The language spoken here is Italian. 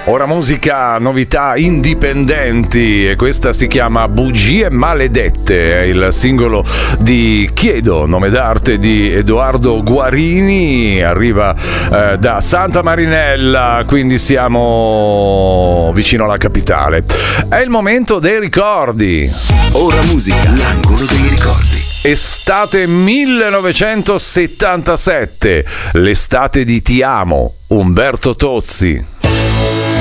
Ora musica, novità indipendenti, e questa si chiama Bugie Maledette, è il singolo di Chiedo, nome d'arte di Edoardo Guarini, arriva da Santa Marinella, quindi siamo vicino alla capitale. È il momento dei ricordi. Ora musica, l'angolo dei ricordi. Estate 1977, l'estate di Ti amo, Umberto Tozzi.